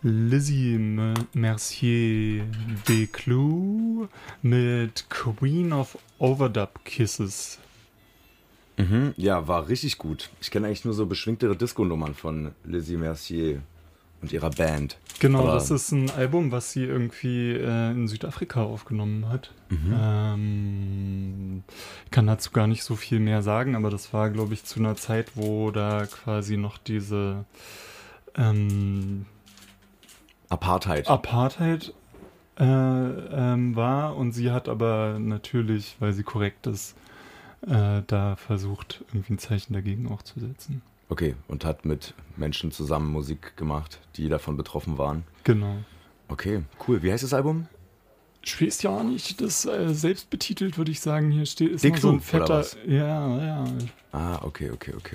Lizzie Mercier Desclous mit Queen of Overdub Kisses. Ja, war richtig gut. Ich kenne eigentlich nur so beschwingtere Disco-Nummern von Lizzie Mercier und ihrer Band. Genau, Aber das ist ein Album, was sie irgendwie in Südafrika aufgenommen hat. Ich kann dazu gar nicht so viel mehr sagen, aber das war, glaube ich, zu einer Zeit, wo da quasi noch diese Apartheid. War, und sie hat aber natürlich, weil sie korrekt ist, da versucht, irgendwie ein Zeichen dagegen auch zu setzen. Okay, und hat mit Menschen zusammen Musik gemacht, die davon betroffen waren. Genau. Okay, cool. Wie heißt das Album? Ich weiß ja nicht, das selbst betitelt, würde ich sagen. Hier steht, ist noch Desclous, so ein fetter. oder was? Ja. Okay.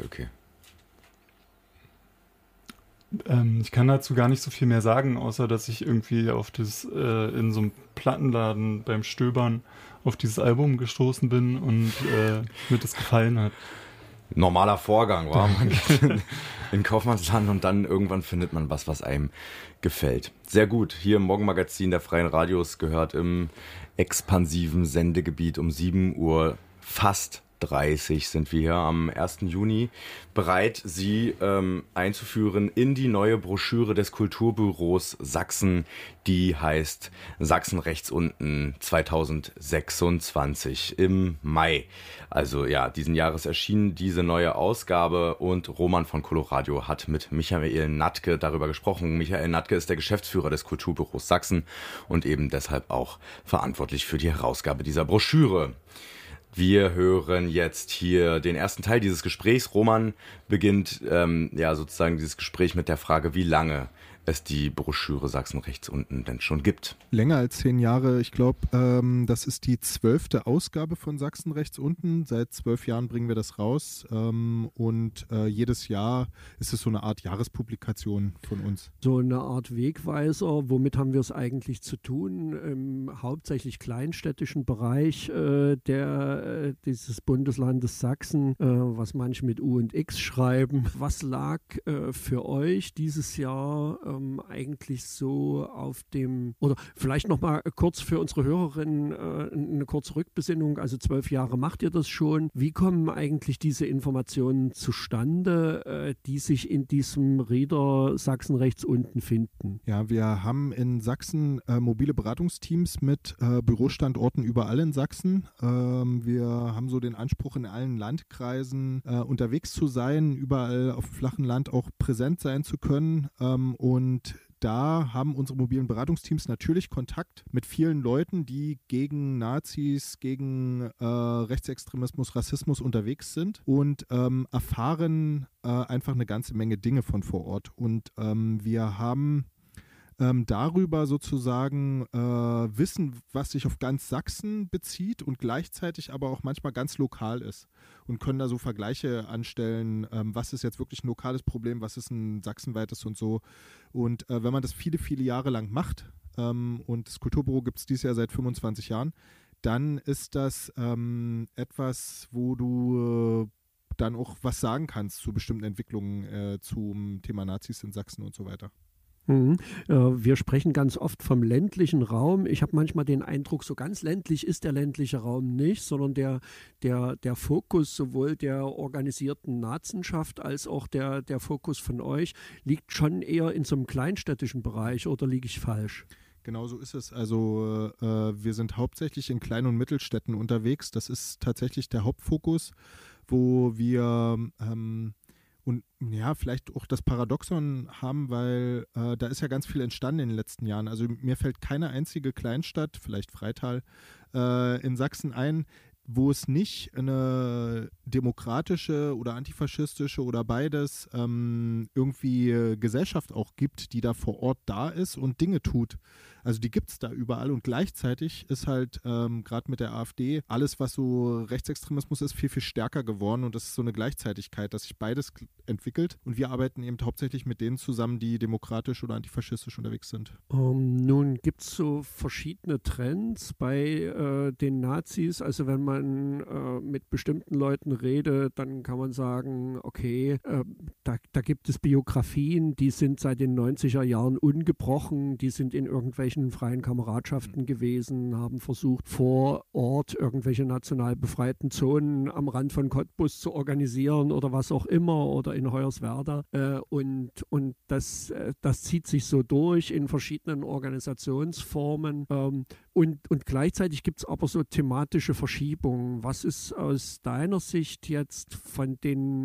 Ich kann dazu gar nicht so viel mehr sagen, außer dass ich irgendwie auf das in so einem Plattenladen beim Stöbern auf dieses Album gestoßen bin und mir das gefallen hat. Normaler Vorgang, war man geht in Kaufmannsland und dann irgendwann findet man was einem gefällt. Sehr gut. Hier im Morgenmagazin der Freien Radios gehört im expansiven Sendegebiet um 7 Uhr fast 30 sind wir hier am 1. Juni bereit, Sie einzuführen in die neue Broschüre des Kulturbüros Sachsen, die heißt Sachsen rechts unten 2026 im Mai. Also ja, diesen Jahres erschien diese neue Ausgabe und Roman von Coloradio hat mit Michael Natke darüber gesprochen. Michael Natke ist der Geschäftsführer des Kulturbüros Sachsen und eben deshalb auch verantwortlich für die Herausgabe dieser Broschüre. Wir hören jetzt hier den ersten Teil dieses Gesprächs. Roman beginnt sozusagen dieses Gespräch mit der Frage, wie lange es die Broschüre Sachsen rechts unten denn schon gibt. Länger als 10 Jahre. Ich glaube, das ist die 12. Ausgabe von Sachsen rechts unten. Seit 12 Jahren bringen wir das raus. Und jedes Jahr ist es so eine Art Jahrespublikation von uns. So eine Art Wegweiser. Womit haben wir es eigentlich zu tun? Im hauptsächlich kleinstädtischen Bereich dieses Bundeslandes Sachsen, was manche mit U und X schreiben. Was lag für euch dieses Jahr eigentlich so auf dem, oder vielleicht nochmal kurz für unsere Hörerinnen eine kurze Rückbesinnung, also 12 Jahre macht ihr das schon. Wie kommen eigentlich diese Informationen zustande, die sich in diesem Reader Sachsen rechts unten finden? Ja, wir haben in Sachsen mobile Beratungsteams mit Bürostandorten überall in Sachsen. Wir haben so den Anspruch, in allen Landkreisen unterwegs zu sein, überall auf dem flachen Land auch präsent sein zu können. Und da haben unsere mobilen Beratungsteams natürlich Kontakt mit vielen Leuten, die gegen Nazis, gegen Rechtsextremismus, Rassismus unterwegs sind und erfahren einfach eine ganze Menge Dinge von vor Ort. Und wir haben darüber sozusagen Wissen, was sich auf ganz Sachsen bezieht und gleichzeitig aber auch manchmal ganz lokal ist, und können da so Vergleiche anstellen, was ist jetzt wirklich ein lokales Problem, was ist ein sachsenweites und so. Und wenn man das viele, viele Jahre lang macht, und das Kulturbüro gibt es dieses Jahr seit 25 Jahren, dann ist das etwas, wo du dann auch was sagen kannst zu bestimmten Entwicklungen zum Thema Nazis in Sachsen und so weiter. Wir sprechen ganz oft vom ländlichen Raum. Ich habe manchmal den Eindruck, so ganz ländlich ist der ländliche Raum nicht, sondern der Fokus sowohl der organisierten Nazenschaft als auch der Fokus von euch liegt schon eher in so einem kleinstädtischen Bereich, oder liege ich falsch? Genau so ist es. Also wir sind hauptsächlich in Klein- und Mittelstädten unterwegs. Das ist tatsächlich der Hauptfokus, wo wir und ja, vielleicht auch das Paradoxon haben, weil da ist ja ganz viel entstanden in den letzten Jahren. Also mir fällt keine einzige Kleinstadt, vielleicht Freital, in Sachsen ein, wo es nicht eine demokratische oder antifaschistische oder beides irgendwie Gesellschaft auch gibt, die da vor Ort da ist und Dinge tut. Also die gibt es da überall, und gleichzeitig ist halt gerade mit der AfD alles, was so Rechtsextremismus ist, viel, viel stärker geworden, und das ist so eine Gleichzeitigkeit, dass sich beides entwickelt, und wir arbeiten eben hauptsächlich mit denen zusammen, die demokratisch oder antifaschistisch unterwegs sind. Nun gibt es so verschiedene Trends bei den Nazis, also wenn man mit bestimmten Leuten redet, dann kann man sagen, okay, da gibt es Biografien, die sind seit den 90er Jahren ungebrochen, die sind in irgendwelchen freien Kameradschaften gewesen, haben versucht, vor Ort irgendwelche national befreiten Zonen am Rand von Cottbus zu organisieren oder was auch immer oder in Hoyerswerda. Und das zieht sich so durch in verschiedenen Organisationsformen. Und gleichzeitig gibt es aber so thematische Verschiebungen. Was ist aus deiner Sicht jetzt von den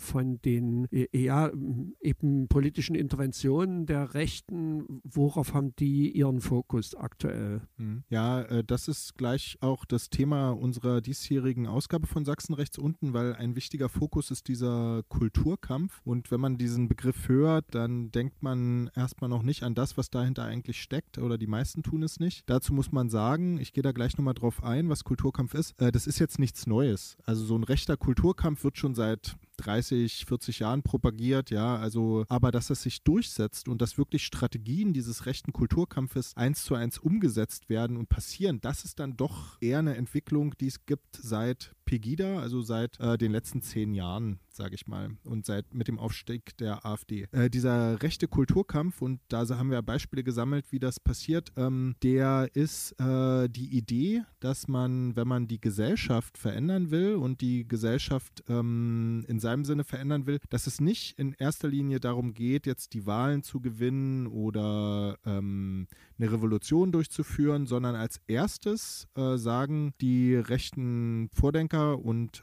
eben politischen Interventionen der Rechten, worauf haben die ihren Fokus aktuell? Ja, das ist gleich auch das Thema unserer diesjährigen Ausgabe von Sachsen rechts unten, weil ein wichtiger Fokus ist dieser Kulturkampf. Und wenn man diesen Begriff hört, dann denkt man erstmal noch nicht an das, was dahinter eigentlich steckt, oder die meisten tun es nicht. Dazu muss man sagen, ich gehe da gleich nochmal drauf ein, was Kulturkampf ist. Das ist jetzt nichts Neues. Also so ein rechter Kulturkampf wird schon seit 30, 40 Jahren propagiert, ja, also, aber dass es sich durchsetzt und dass wirklich Strategien dieses rechten Kulturkampfes 1:1 umgesetzt werden und passieren, das ist dann doch eher eine Entwicklung, die es gibt seit Pegida, also seit den letzten 10 Jahren, sage ich mal, und mit dem Aufstieg der AfD. Dieser rechte Kulturkampf, und da haben wir Beispiele gesammelt, wie das passiert, der ist die Idee, dass man, wenn man die Gesellschaft verändern will und die Gesellschaft in seinem Sinne verändern will, dass es nicht in erster Linie darum geht, jetzt die Wahlen zu gewinnen oder eine Revolution durchzuführen, sondern als erstes sagen die rechten Vordenker und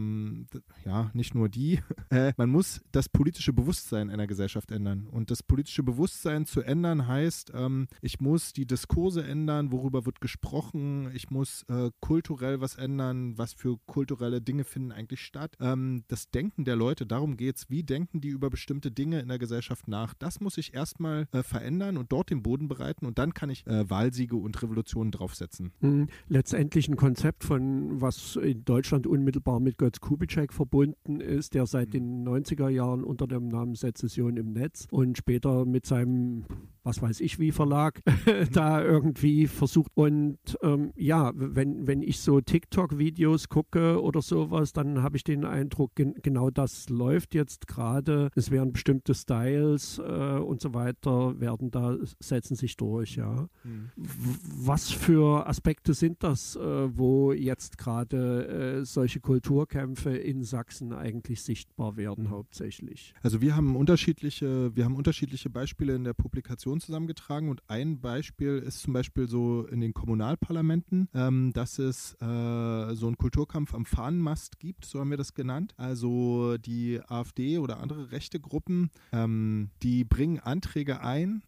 nicht nur die, man muss das politische Bewusstsein einer Gesellschaft ändern. Und das politische Bewusstsein zu ändern heißt, ich muss die Diskurse ändern, worüber wird gesprochen, ich muss kulturell was ändern, was für kulturelle Dinge finden eigentlich statt. Das Denken der Leute, darum geht's, wie denken die über bestimmte Dinge in der Gesellschaft nach, das muss ich erstmal verändern und dort den Boden bereiten, und dann kann ich Wahlsiege und Revolutionen draufsetzen. Letztendlich ein Konzept von, was in Deutschland unmittelbar mit Götz Kubitschek verbunden ist, der seit den 90er Jahren unter dem Namen Sezession im Netz und später mit seinem, was weiß ich wie Verlag da irgendwie versucht. Und wenn ich so TikTok-Videos gucke oder sowas, dann habe ich den Eindruck, genau das läuft jetzt gerade. Es werden bestimmte Styles und so weiter, setzen sich durch, ja. Was für Aspekte sind das, wo jetzt gerade solche Kulturkämpfe in Sachsen eigentlich sichtbar werden hauptsächlich? Also wir haben unterschiedliche Beispiele in der Publikation zusammengetragen, und ein Beispiel ist zum Beispiel so in den Kommunalparlamenten, dass es so einen Kulturkampf am Fahnenmast gibt, so haben wir das genannt. Also die AfD oder andere rechte Gruppen, die bringen Anträge ein,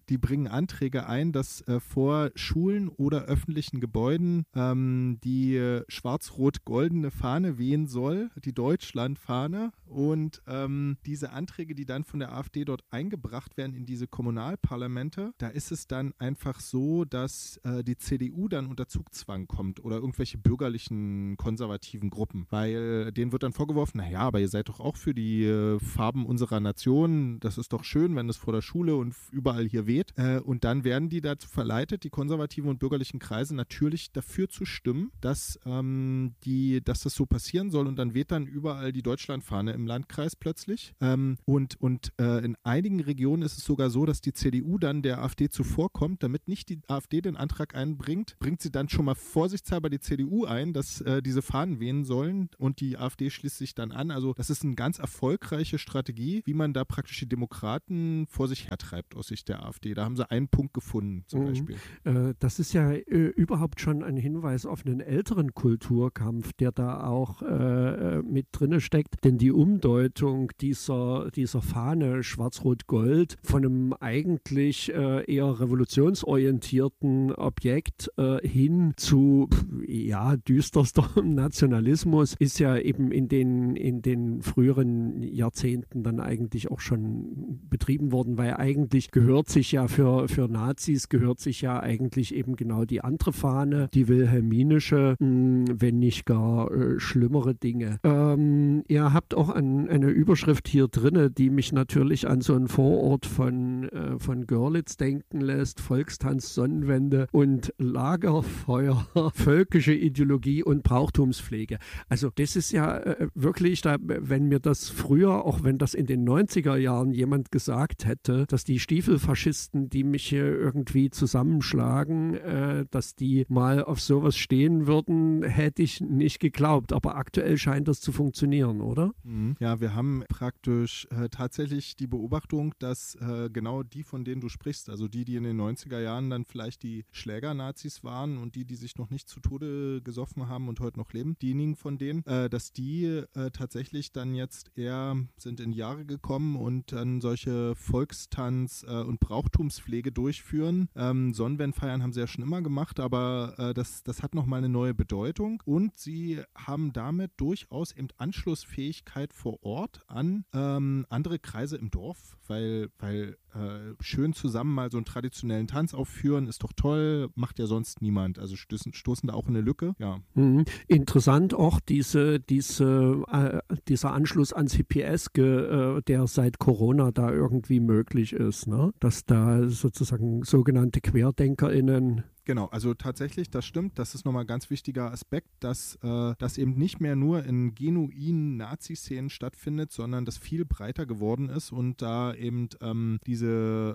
dass vor Schulen oder öffentlichen Gebäuden die schwarz-rot-goldene Fahne wehen soll, die Deutschlandfahne, und diese Anträge, die dann von der AfD dort eingebracht werden in diese Kommunalparlamente, da ist es dann einfach so, dass die CDU dann unter Zugzwang kommt oder irgendwelche bürgerlichen, konservativen Gruppen, weil denen wird dann vorgeworfen, naja, aber ihr seid doch auch für die Farben unserer Nation, das ist doch schön, wenn es vor der Schule und überall hier weht, und dann werden die dazu verleitet, die konservativen und bürgerlichen Kreise natürlich dafür zu stimmen, dass das so passieren soll, und dann weht dann überall die Deutschlandfahne im Landkreis plötzlich, und in einigen Regionen ist es sogar so, dass die CDU dann der AfD zuvorkommt, damit nicht die AfD den Antrag einbringt, bringt sie dann schon mal vorsichtshalber die CDU ein, dass diese Fahnen wehen sollen, und die AfD schließt sich dann an. Also das ist eine ganz erfolgreiche Strategie, wie man da praktisch die Demokraten vor sich hertreibt aus Sicht der AfD. Da haben sie einen Punkt gefunden zum Beispiel. Das ist ja überhaupt schon ein Hinweis auf einen älteren Kulturkampf, der da auch mit drinne steckt, denn die Umdeutung dieser Fahne Schwarz-Rot-Gold von einem eigentlich eher revolutionsorientierten Objekt hin zu düsterster Nationalismus ist ja eben in den früheren Jahrzehnten dann eigentlich auch schon betrieben worden, weil eigentlich gehört sich ja für Nazis eigentlich eben genau die andere Fahne, die wilhelminische, wenn nicht gar schlimmere Dinge. Ihr habt auch eine Überschrift hier drinne, die mich natürlich an so einen Vorort von Görlitz denken lässt. Volkstanz, Sonnenwende und Lagerfeuer, völkische Ideologie und Brauchtumspflege. Also das ist ja wirklich, wenn mir das früher, auch wenn das in den 90er Jahren jemand gesagt hätte, dass die Stiefelfaschisten, die mich hier irgendwie zusammenschlagen, dass die mal auf sowas stehen würden, hätte ich nicht geglaubt. Aber aktuell scheint das zu funktionieren, oder? Ja, wir haben praktisch tatsächlich die Beobachtung, dass genau die, von denen du sprichst, also die in den 90er Jahren dann vielleicht die Schläger-Nazis waren und die sich noch nicht zu Tode gesoffen haben und heute noch leben, diejenigen von denen, dass die tatsächlich dann jetzt eher sind in Jahre gekommen und dann solche Volkstanz- und Brauchtumspflege durchführen. Sonnenwendfeiern haben sie ja schon immer gemacht, aber das hat nochmal eine neue Bedeutung und sie haben damit durchaus eben Anschlussfähigkeit vor Ort an andere Kreise im Dorf, weil schön zusammen mal so einen traditionellen Tanz aufführen, ist doch toll, macht ja sonst niemand. Also stoßen da auch in eine Lücke. Ja. Interessant auch dieser Anschluss ans Hippieske, der seit Corona da irgendwie möglich ist, ne? Dass da sozusagen sogenannte QuerdenkerInnen. Genau, also tatsächlich, das stimmt. Das ist nochmal ein ganz wichtiger Aspekt, dass das eben nicht mehr nur in genuinen Nazi-Szenen stattfindet, sondern das viel breiter geworden ist und da eben diese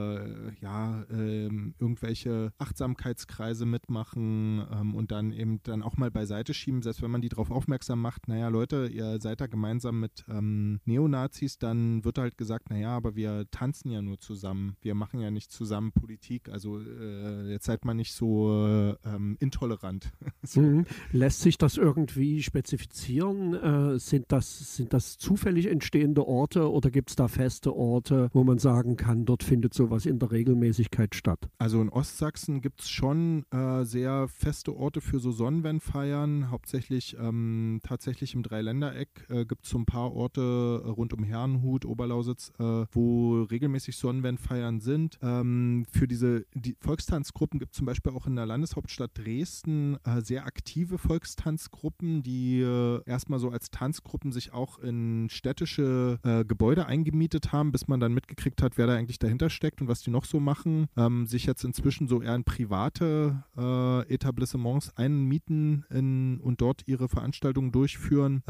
irgendwelche Achtsamkeitskreise mitmachen und dann eben dann auch mal beiseite schieben, selbst wenn man die darauf aufmerksam macht, naja Leute, ihr seid da gemeinsam mit Neonazis, dann wird halt gesagt, naja, aber wir tanzen ja nur zusammen, wir machen ja nicht zusammen Politik, also jetzt seid man nicht so intolerant. So. Lässt sich das irgendwie spezifizieren? Sind das zufällig entstehende Orte oder gibt es da feste Orte, wo man sagen kann, dort findet sowas in der Regelmäßigkeit statt? Also in Ostsachsen gibt es schon sehr feste Orte für so Sonnenwendfeiern, hauptsächlich tatsächlich im Dreiländereck gibt es so ein paar Orte rund um Herrnhut, Oberlausitz, wo regelmäßig Sonnenwendfeiern sind. Für die Volkstanzgruppen gibt es zum Beispiel auch in der Landeshauptstadt Dresden sehr aktive Volkstanzgruppen, die erstmal so als Tanzgruppen sich auch in städtische Gebäude eingemietet haben, bis man dann mitgekriegt hat, wer da eigentlich dahinter steckt und was die noch so machen. Sich jetzt inzwischen so eher in private Etablissements einmieten und dort ihre Veranstaltungen durchführen.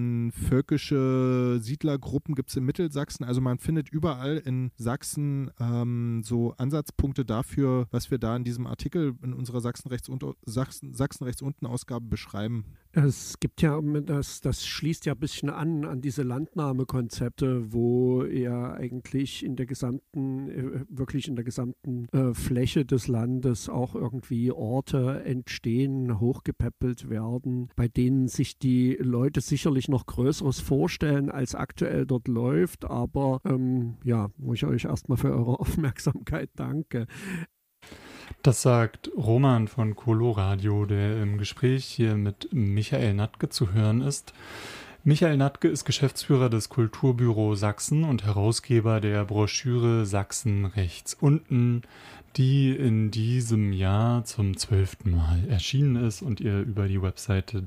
Völkische Siedlergruppen gibt es in Mittelsachsen. Also man findet überall in Sachsen so Ansatzpunkte dafür, was wir da in diesem Artikel in unserer Sachsen rechts unten Ausgabe beschreiben. Es gibt ja, das schließt ja ein bisschen an diese Landnahmekonzepte, wo ja eigentlich wirklich in der gesamten Fläche des Landes auch irgendwie Orte entstehen, hochgepäppelt werden, bei denen sich die Leute sicherlich noch Größeres vorstellen, als aktuell dort läuft, aber wo ich euch erstmal für eure Aufmerksamkeit danke. Das sagt Roman von Coloradio, der im Gespräch hier mit Michael Natke zu hören ist. Michael Natke ist Geschäftsführer des Kulturbüro Sachsen und Herausgeber der Broschüre Sachsen rechts unten, die in diesem Jahr zum 12. Mal erschienen ist und ihr über die Webseite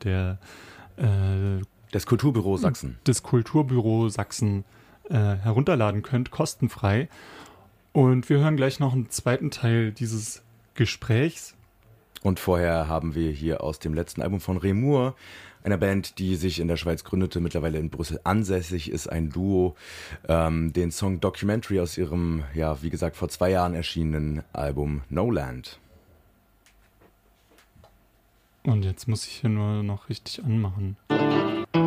des Kulturbüro Sachsen herunterladen könnt, kostenfrei. Und wir hören gleich noch einen zweiten Teil dieses Gesprächs. Und vorher haben wir hier aus dem letzten Album von Remur, einer Band, die sich in der Schweiz gründete, mittlerweile in Brüssel ansässig ist, ein Duo, den Song Documentary aus ihrem, wie gesagt, vor 2 Jahren erschienenen Album No Land. Und jetzt muss ich hier nur noch richtig anmachen.